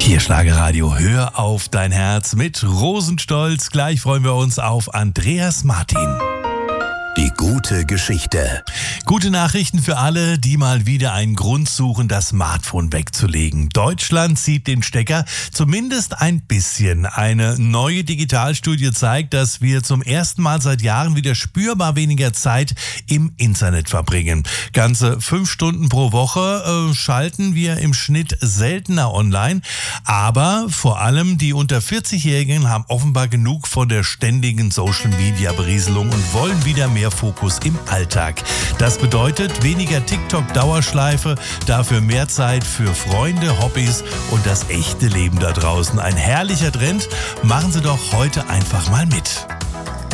Hier Schlagerradio, hör auf dein Herz mit Rosenstolz. Gleich freuen wir uns auf Andreas Martin. Die gute Geschichte. Gute Nachrichten für alle, die mal wieder einen Grund suchen, das Smartphone wegzulegen. Deutschland zieht den Stecker, zumindest ein bisschen. Eine neue Digitalstudie zeigt, dass wir zum ersten Mal seit Jahren wieder spürbar weniger Zeit im Internet verbringen. Ganze 5 Stunden pro Woche schalten wir im Schnitt seltener online. Aber vor allem die unter 40-Jährigen haben offenbar genug von der ständigen Social-Media-Berieselung und wollen wieder mehr Fokus im Alltag. Das bedeutet weniger TikTok-Dauerschleife, dafür mehr Zeit für Freunde, Hobbys und das echte Leben da draußen. Ein herrlicher Trend. Machen Sie doch heute einfach mal mit.